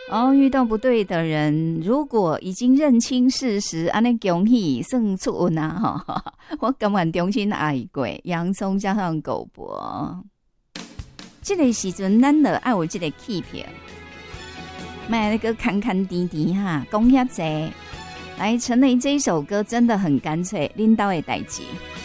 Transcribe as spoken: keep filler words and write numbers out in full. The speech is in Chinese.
哦，遇到不对的人，如果已经认清事实，安尼恭喜算出运啊！哈，我甘愿重新爱过，洋葱加上狗脖。这个时阵，咱就爱有这个气魄，卖那个侃侃滴滴哈，讲遐济。来，陈雷这一首歌真的很干脆，拎刀的代志。